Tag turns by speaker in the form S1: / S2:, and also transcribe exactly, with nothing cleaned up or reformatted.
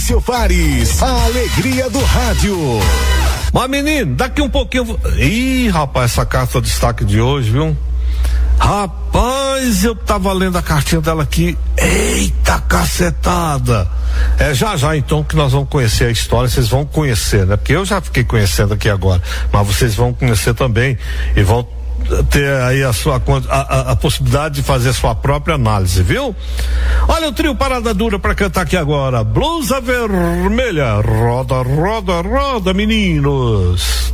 S1: Maurício Fares, a alegria do rádio.
S2: Mas menino, daqui um pouquinho eu vou... Ih, rapaz, essa carta de destaque de hoje, viu? Rapaz, eu tava lendo a cartinha dela aqui. Eita cacetada! É já já então que nós vamos conhecer a história, vocês vão conhecer, né? Porque eu já fiquei conhecendo aqui agora, mas vocês vão conhecer também e vão ter aí a sua a, a, a possibilidade de fazer a sua própria análise, viu? Olha o trio Parada Dura pra cantar aqui agora. Blusa Vermelha, roda, roda, roda, meninos.